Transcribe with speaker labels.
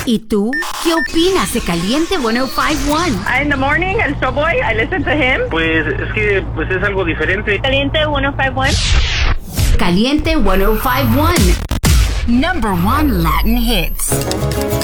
Speaker 1: ¿Y tú qué opinas de Caliente 105.1?
Speaker 2: In the morning, el Showboy, I listen to him.
Speaker 3: Pues es que es algo diferente.
Speaker 2: Caliente 105.1.
Speaker 1: Caliente 105.1. Number 1 Latin hits.